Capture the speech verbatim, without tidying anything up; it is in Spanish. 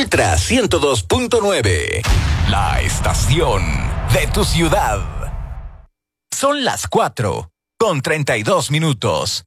Ultra ciento dos punto nueve. La estación de tu ciudad. Son las cuatro con treinta y dos minutos.